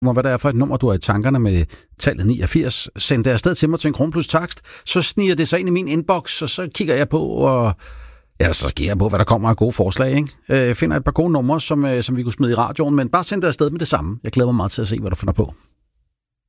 mig, hvad det er for et nummer, du har i tankerne med tallet 89. Send det afsted til mig til en kron plus takst. Så sniger det sig ind i min inbox, og så kigger jeg på, og så kigger jeg på, hvad der kommer af gode forslag. Ikke? Jeg finder et par gode numre, som vi kunne smide i radioen, men bare send det afsted med det samme. Jeg glæder mig meget til at se, hvad du finder på.